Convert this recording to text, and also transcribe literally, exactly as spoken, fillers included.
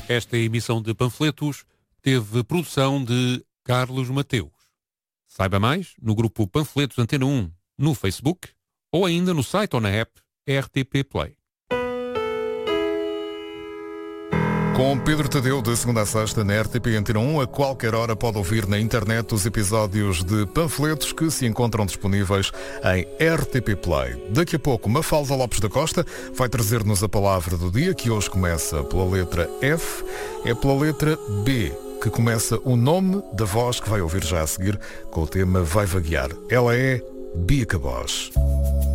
Esta emissão de panfletos teve produção de Carlos Mateus. Saiba mais no grupo Panfletos Antena um no Facebook ou ainda no site ou na app R T P Play. Com Pedro Tadeu, de segunda a sexta, na R T P Antena um, a qualquer hora pode ouvir na internet os episódios de panfletos que se encontram disponíveis em R T P Play. Daqui a pouco, Mafalda Lopes da Costa vai trazer-nos a palavra do dia, que hoje começa pela letra F, é pela letra B, que começa o nome da voz que vai ouvir já a seguir, com o tema Vai Vaguear. Ela é Bia Cabós.